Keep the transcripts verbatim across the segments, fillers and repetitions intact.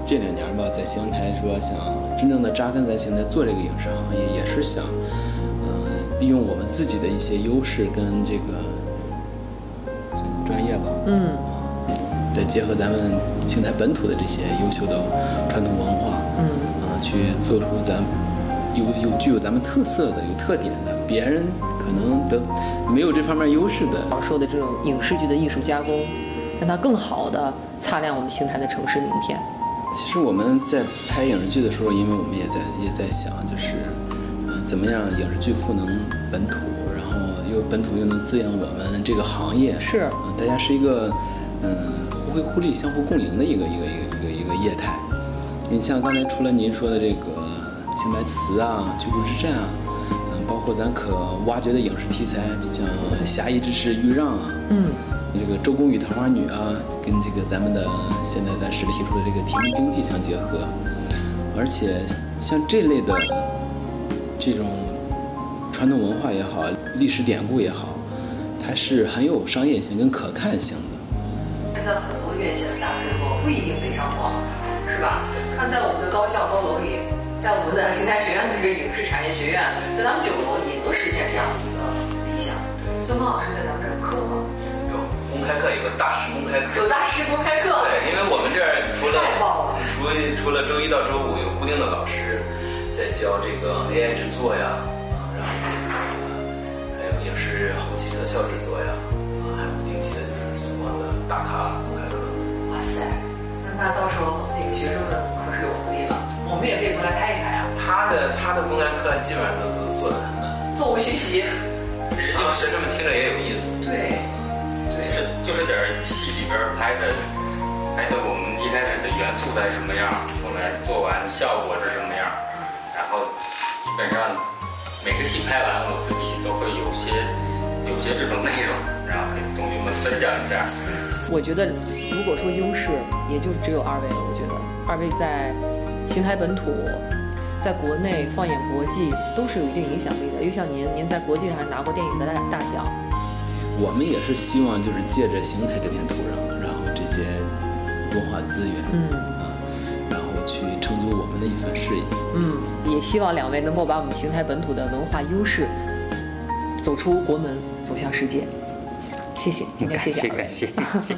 这两年吧，在邢台说想真正的扎根在邢台做这个影视行业，也是想，嗯、呃，利用我们自己的一些优势跟这个专业吧， 嗯， 再结合咱们邢台本土的这些优秀的传统文化， 嗯， 啊、呃，去做出咱有有具有咱们特色的、有特点的，别人可能得没有这方面优势的。 我说的这种影视剧的艺术加工，让它更好的擦亮我们邢台的城市名片。 其实我们在拍影视剧的时候，因为我们也在也在想，就是，嗯、呃，怎么样影视剧赋能本土，然后又本土又能滋养我们这个行业。 是， 啊、呃，大家是一个，嗯、呃，互惠互利、相互共赢的一个一个一个一个一个业态。你像刚才除了您说的这个邢台词啊、居住之战啊，嗯，包括咱可挖掘的影视题材，像《侠义之士豫让》啊， 嗯。 这个周公与桃花女啊，跟这个咱们的现在咱市里提出的这个体育经济相结合，而且像这类的这种传统文化也好，历史典故也好，它是很有商业性跟可看性的。 现在很多院线的大制作不一定非常好，是吧？看在我们的高校高楼里，在我们的邢台学院这个影视产业学院，在咱们九楼也能实现这样的一个理想。孙峰老师在咱们这儿有课吗？ 公开课有个大师公开课， 有大师公开课。 对，因为我们这儿除了太棒了， 除除了周一到周五有固定的老师在教这个 A I 制作呀，啊，然后这个还有影视后期特效制作呀，啊，还有不定期的就是孙光的大咖公开课。 哇塞，那到时候那个学生们可是有福利了，我们也可以过来开一开啊。 他的他的公开课基本上都都做得很难， 作为学习， 啊，学生们听着也有意思。 对。 就是就是点戏里边拍的，拍的我们一开始的元素在什么样，后来做完效果是什么样，然后基本上每个戏拍完，我自己都会有些有些这种内容，然后跟同学们分享一下。 我觉得如果说优势，也就只有二位了。我觉得二位在邢台本土，在国内放眼国际都是有一定影响力的。又像您，您在国际上还拿过电影的大大奖。 我们也是希望就是借着邢台这片土壤，然后这些文化资源， 嗯啊，然后去成就我们的一番事业。 嗯，也希望两位能够把我们邢台本土的文化优势走出国门，走向世界。谢谢，今天谢谢感谢感谢。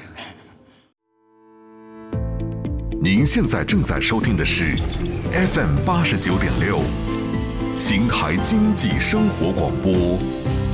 您现在正在收听的是 F M 八十九点六，邢台经济生活广播。